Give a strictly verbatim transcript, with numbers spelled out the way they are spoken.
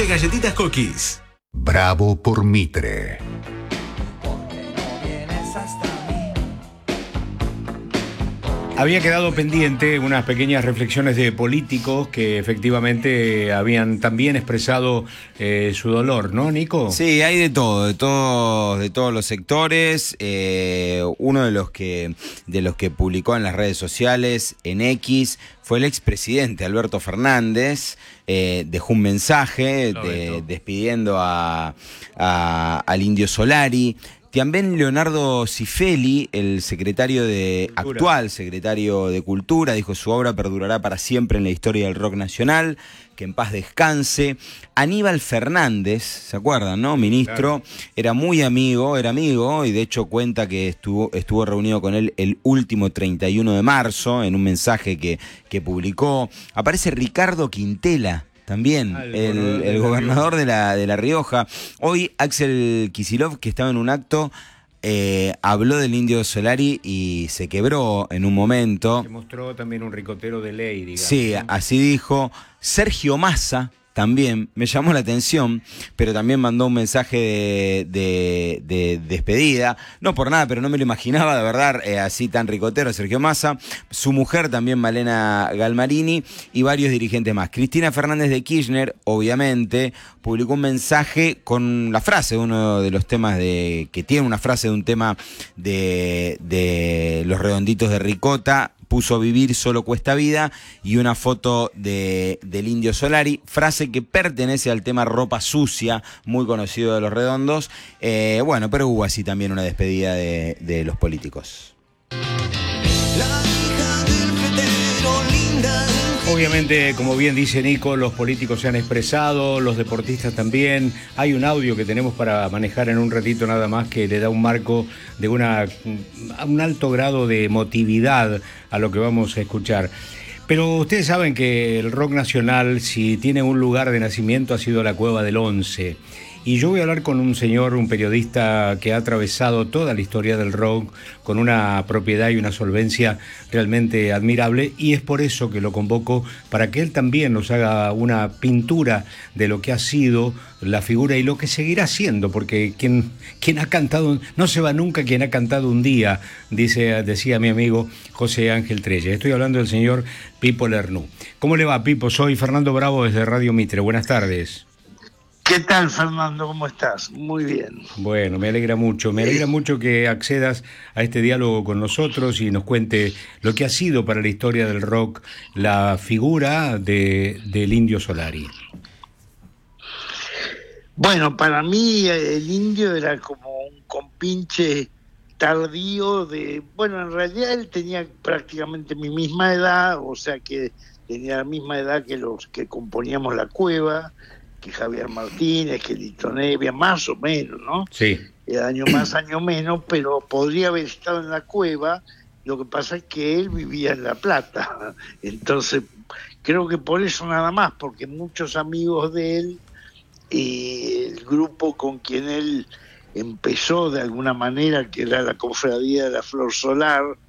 galletitas Cookies. Bravo por Mitre. Había quedado pendiente unas pequeñas reflexiones de políticos que efectivamente habían también expresado eh, su dolor, ¿no, Nico? Sí, hay de todo, de todos, de todos los sectores. Eh, uno de los que de los que publicó en las redes sociales, en X, fue el expresidente Alberto Fernández. Eh, dejó un mensaje de, despidiendo a, a, al Indio Solari. También Leonardo Cifelli, el secretario de actual secretario de Cultura, dijo: su obra perdurará para siempre en la historia del rock nacional, que en paz descanse. Aníbal Fernández, ¿se acuerdan, no? Ministro, claro. Era muy amigo, era amigo, y de hecho cuenta que estuvo, estuvo reunido con él el último treinta y uno de marzo, en un mensaje que, que publicó. Aparece Ricardo Quintela, también, ah, el, el, el gobernador de la, de La Rioja. Hoy Axel Kicillof, que estaba en un acto, eh, habló del Indio Solari y se quebró en un momento. Se mostró también un ricotero de ley, digamos. Sí, ¿no? Así dijo. Sergio Massa también me llamó la atención, pero también mandó un mensaje de, de, de despedida. No por nada, pero no me lo imaginaba, de verdad, eh, así tan ricotero, Sergio Massa. Su mujer también, Malena Galmarini, y varios dirigentes más. Cristina Fernández de Kirchner, obviamente, publicó un mensaje con la frase de uno de los temas de... que tiene una frase de un tema de, de Los Redonditos de Ricota. Puso: vivir solo cuesta vida, y una foto de, del Indio Solari, frase que pertenece al tema Ropa Sucia, muy conocido de Los Redondos. Eh, bueno, pero hubo así también una despedida de, de los políticos. La hija del fletero, linda. Obviamente, como bien dice Nico, los políticos se han expresado, los deportistas también. Hay un audio que tenemos para manejar en un ratito nada más, que le da un marco de una, un alto grado de emotividad a lo que vamos a escuchar. Pero ustedes saben que el rock nacional, si tiene un lugar de nacimiento, ha sido la Cueva del Once. Y yo voy a hablar con un señor, un periodista que ha atravesado toda la historia del rock con una propiedad y una solvencia realmente admirable, y es por eso que lo convoco, para que él también nos haga una pintura de lo que ha sido la figura y lo que seguirá siendo, porque quien, quien ha cantado, no se va nunca quien ha cantado un día, dice, decía mi amigo José Ángel Trelle. Estoy hablando del señor Pipo Lernú. ¿Cómo le va, Pipo? Soy Fernando Bravo desde Radio Mitre. Buenas tardes. ¿Qué tal, Fernando? ¿Cómo estás? Muy bien. Bueno, me alegra mucho, me alegra mucho que accedas a este diálogo con nosotros y nos cuente lo que ha sido para la historia del rock la figura de, del Indio Solari. Bueno, para mí el Indio era como un compinche tardío de... Bueno, en realidad él tenía prácticamente mi misma edad, o sea que tenía la misma edad que los que componíamos La Cueva, que Javier Martínez, que Lito Nevia, más o menos, ¿no? Sí. El año más, año menos, pero podría haber estado en La Cueva. Lo que pasa es que él vivía en La Plata. Entonces, creo que por eso nada más, porque muchos amigos de él, y el grupo con quien él empezó de alguna manera, que era la Cofradía de la Flor Solar,